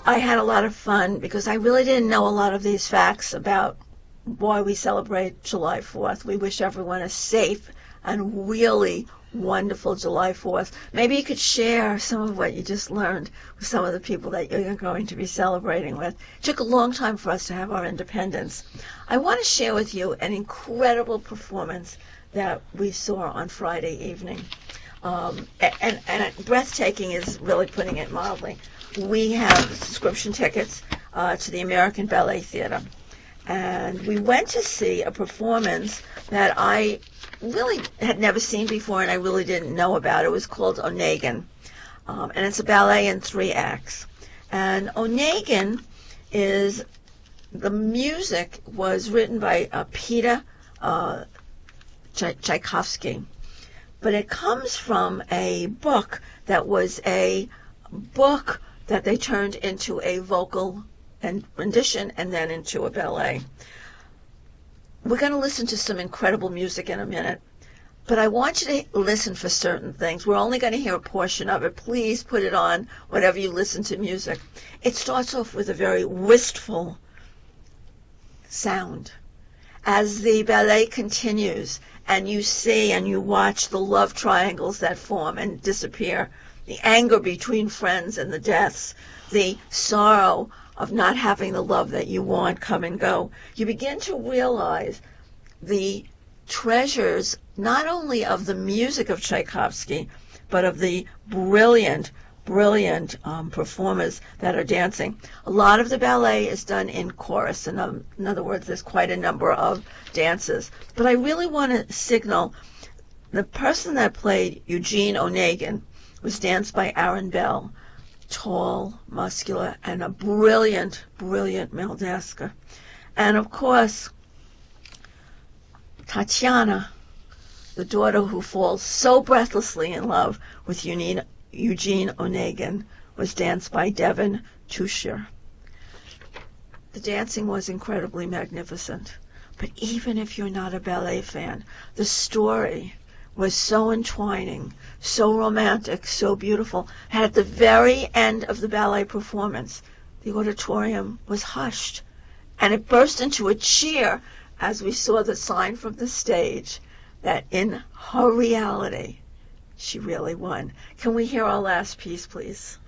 I had a lot of fun because I really didn't know a lot of these facts about why we celebrate July 4th. We wish everyone a safe and really wonderful July 4th. Maybe you could share some of what you just learned with some of the people that you're going to be celebrating with. It took a long time for us to have our independence. I want to share with you an incredible performance that we saw on Friday evening. And breathtaking is really putting it mildly. We have subscription tickets to the American Ballet Theatre. And we went to see a performance that I really had never seen before and I really didn't know about. It was called Onegin. And it's a ballet in 3 acts. And Onegin is, the music was written by Peter Tchaikovsky. But it comes from a book that was a book that they turned into a vocal and rendition and then into a ballet. We're going to listen to some incredible music in a minute, but I want you to listen for certain things. We're only going to hear a portion of it. Please put it on whenever you listen to music. It starts off with a very wistful sound. As the ballet continues and you see and you watch the love triangles that form and disappear, the anger between friends and the deaths, the sorrow of not having the love that you want come and go, you begin to realize the treasures not only of the music of Tchaikovsky, but of the brilliant performers that are dancing. A lot of the ballet is done in chorus. In other words, there's quite a number of dances. But I really want to signal the person that played Eugene Onegin was danced by Aaron Bell, tall, muscular, and a brilliant male dancer. And of course, Tatiana, the daughter who falls so breathlessly in love with Eugene Onegin, was danced by Devin Toucher. The dancing was incredibly magnificent. But even if you're not a ballet fan, the story was so entwining, so romantic, so beautiful. And at the very end of the ballet performance, the auditorium was hushed, and it burst into a cheer as we saw the sign from the stage that in her reality, she really won. Can we hear our last piece, please?